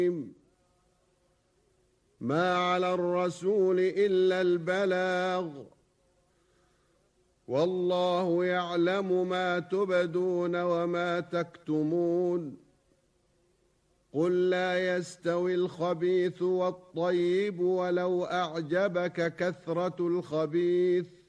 ما على الرسول إلا البلاغ والله يعلم ما تبدون وما تكتمون قل لا يستوي الخبيث والطيب ولو أعجبك كثرة الخبيث